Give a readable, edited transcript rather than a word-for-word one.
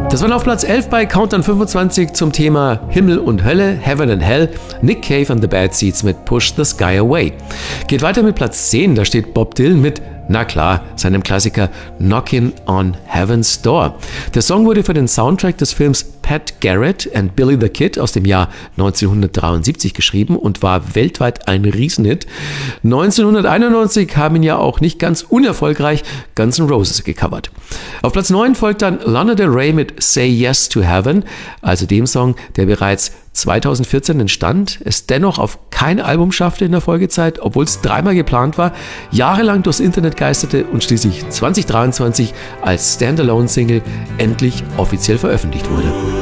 Das war auf Platz 11 bei Countdown 25 zum Thema Himmel und Hölle, Heaven and Hell, Nick Cave and the Bad Seeds mit Push the Sky Away. Geht weiter mit Platz 10, da steht Bob Dylan mit, na klar, seinem Klassiker Knockin' on Heaven's Door. Der Song wurde für den Soundtrack des Films Pat Garrett and Billy the Kid aus dem Jahr 1973 geschrieben und war weltweit ein Riesenhit. 1991 haben ihn ja auch nicht ganz unerfolgreich Guns N' Roses gecovert. Auf Platz 9 folgt dann Lana Del Rey mit Say Yes to Heaven, also dem Song, der bereits 2014 entstand, es dennoch auf kein Album schaffte in der Folgezeit, obwohl es dreimal geplant war, jahrelang durchs Internet geisterte und schließlich 2023 als Standalone-Single endlich offiziell veröffentlicht wurde.